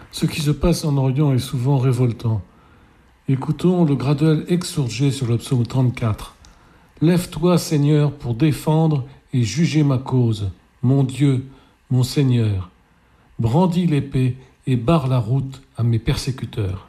Ce qui se passe en Orient est souvent révoltant. Écoutons le graduel exsurgé sur le psaume 34. Lève-toi, Seigneur, pour défendre et juger ma cause, mon Dieu, mon Seigneur. Brandis l'épée et barre la route à mes persécuteurs.